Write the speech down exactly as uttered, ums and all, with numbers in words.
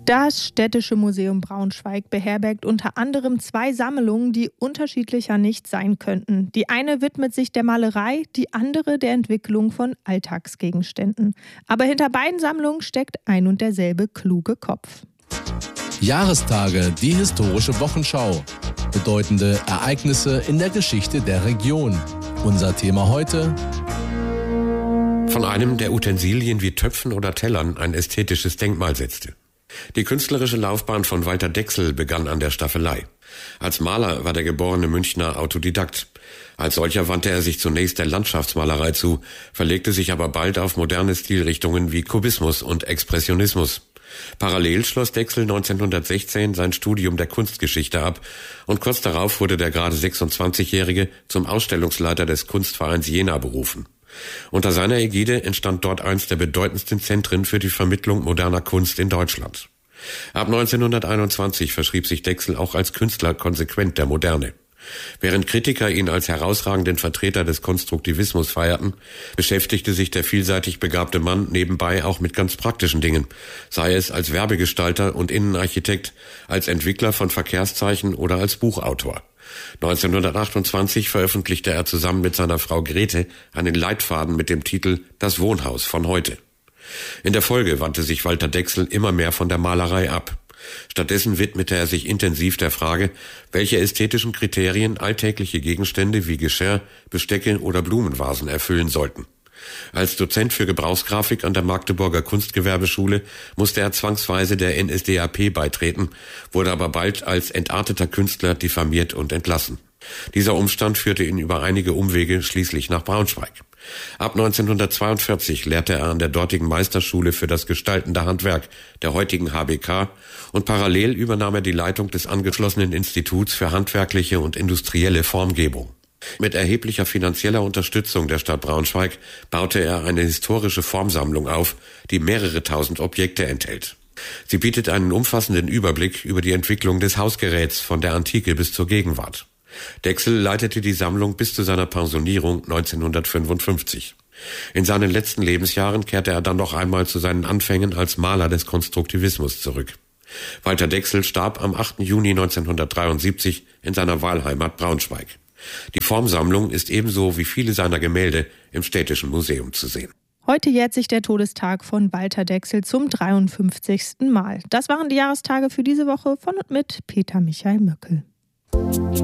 Das Städtische Museum Braunschweig beherbergt unter anderem zwei Sammlungen, die unterschiedlicher nicht sein könnten. Die eine widmet sich der Malerei, die andere der Entwicklung von Alltagsgegenständen. Aber hinter beiden Sammlungen steckt ein und derselbe kluge Kopf. Jahrestage, die historische Wochenschau. Bedeutende Ereignisse in der Geschichte der Region. Unser Thema heute: Von einem, der Utensilien wie Töpfen oder Tellern ein ästhetisches Denkmal setzte. Die künstlerische Laufbahn von Walter Dexel begann an der Staffelei. Als Maler war der geborene Münchner Autodidakt. Als solcher wandte er sich zunächst der Landschaftsmalerei zu, verlegte sich aber bald auf moderne Stilrichtungen wie Kubismus und Expressionismus. Parallel schloss Dexel neunzehnhundertsechzehn sein Studium der Kunstgeschichte ab und kurz darauf wurde der gerade sechsundzwanzigjährige zum Ausstellungsleiter des Kunstvereins Jena berufen. Unter seiner Ägide entstand dort eins der bedeutendsten Zentren für die Vermittlung moderner Kunst in Deutschland. Ab neunzehnhunderteinundzwanzig verschrieb sich Dexel auch als Künstler konsequent der Moderne. Während Kritiker ihn als herausragenden Vertreter des Konstruktivismus feierten, beschäftigte sich der vielseitig begabte Mann nebenbei auch mit ganz praktischen Dingen, sei es als Werbegestalter und Innenarchitekt, als Entwickler von Verkehrszeichen oder als Buchautor. neunzehnhundertachtundzwanzig veröffentlichte er zusammen mit seiner Frau Grete einen Leitfaden mit dem Titel »Das Wohnhaus von heute«. In der Folge wandte sich Walter Dexel immer mehr von der Malerei ab. Stattdessen widmete er sich intensiv der Frage, welche ästhetischen Kriterien alltägliche Gegenstände wie Geschirr, Bestecke oder Blumenvasen erfüllen sollten. Als Dozent für Gebrauchsgrafik an der Magdeburger Kunstgewerbeschule musste er zwangsweise der N S D A P beitreten, wurde aber bald als entarteter Künstler diffamiert und entlassen. Dieser Umstand führte ihn über einige Umwege schließlich nach Braunschweig. Ab neunzehnhundertzweiundvierzig lehrte er an der dortigen Meisterschule für das gestaltende Handwerk der heutigen H B K und parallel übernahm er die Leitung des angeschlossenen Instituts für handwerkliche und industrielle Formgebung. Mit erheblicher finanzieller Unterstützung der Stadt Braunschweig baute er eine historische Formsammlung auf, die mehrere tausend Objekte enthält. Sie bietet einen umfassenden Überblick über die Entwicklung des Hausgeräts von der Antike bis zur Gegenwart. Dexel leitete die Sammlung bis zu seiner Pensionierung neunzehnhundertfünfundfünfzig. In seinen letzten Lebensjahren kehrte er dann noch einmal zu seinen Anfängen als Maler des Konstruktivismus zurück. Walter Dexel starb am achten Juni neunzehnhundertdreiundsiebzig in seiner Wahlheimat Braunschweig. Die Formsammlung ist ebenso wie viele seiner Gemälde im Städtischen Museum zu sehen. Heute jährt sich der Todestag von Walter Dexel zum dreiundfünfzigsten Mal. Das waren die Jahrestage für diese Woche von und mit Peter Michael Möckel.